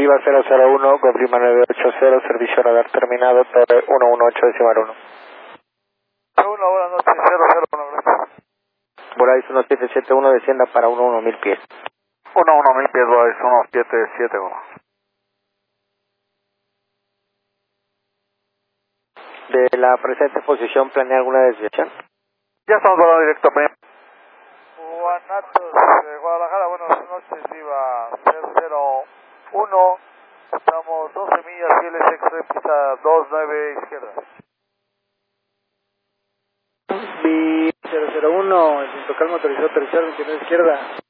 Viva 001, Goblima 980, servicio radar terminado, torre 118 decimal 1. 1, buenas noches, 001, gracias. Volaris 1771, descienda para 11.000 pies. 11.000 pies, Volaris 1771. De la presente posición, ¿planea alguna desviación? Ya estamos volando directo, Guanatos, Guadalajara, buenas noches, Viva 001. Estamos 12 millas, fieles extra, pista 29 izquierda. Viva 001, el Sintocal motorizado aterrizar 29 izquierda.